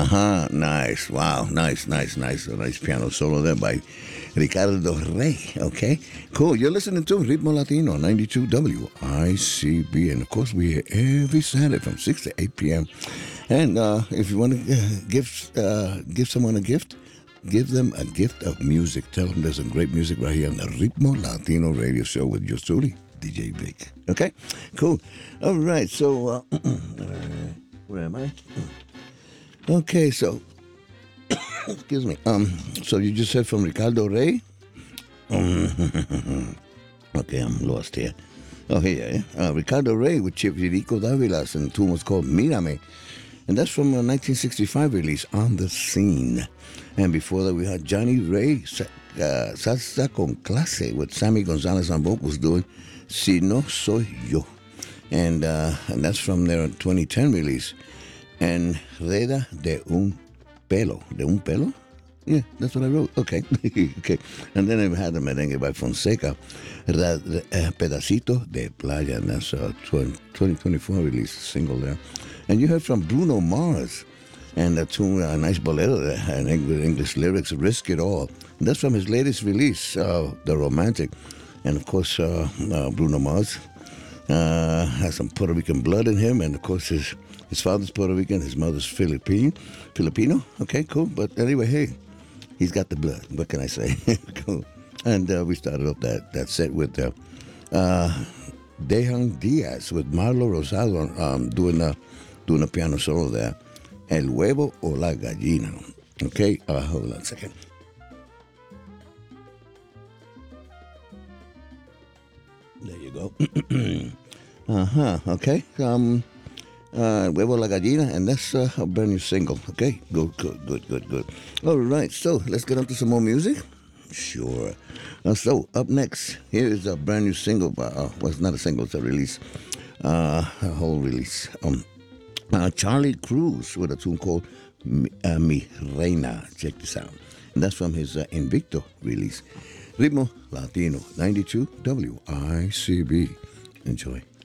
Uh-huh. Nice. Wow. Nice, nice, nice. A nice piano solo there by Ricardo Rey. Okay. Cool. You're listening to Ritmo Latino 92 WICB. And of course, we're here every Saturday from 6 to 8 p.m. And if you want to give someone a gift, give them a gift of music. Tell them there's some great music right here on the Ritmo Latino radio show with yours truly, DJ Vic. Okay? Cool. All right. So, where am I? Okay, so excuse me. So you just said from Ricardo Rey. Okay, I'm lost here. Oh, here, Ricardo Rey with Chivirico Davilas, and the tune was called Mírame, and that's from a 1965 release, On the Scene. And before that, we had Johnny Ray, Salsa con Clase, with Sammy Gonzalez on vocals doing Si No Soy Yo, and that's from their 2010 release. Enreda de un pelo? Yeah, that's what I wrote. Okay. Okay. And then I had a merengue by Fonseca, Pedacito de Playa, and that's a 2024 release single there. And you heard from Bruno Mars, and a tune, a nice bolero and English lyrics, Risk It All. And that's from his latest release, The Romantic. And of course, Bruno Mars has some Puerto Rican blood in him, and of course his father's Puerto Rican, his mother's Filipino. Okay, cool. But anyway, hey, he's got the blood. What can I say? Cool. And we started off that set with Dejan Diaz with Marlo Rosado doing a piano solo there. El huevo o la gallina. Okay, hold on a second. There you go. Okay. Huevo la gallina, and that's a brand new single. Okay, good. All right, so let's get on to some more music. Sure. So up next, here is a brand new single. Well, it's not a single; it's a release, a whole release. Charlie Cruz with a tune called Mi Reina. Check this out, and that's from his Invicto release. Ritmo Latino 92 WICB. Enjoy.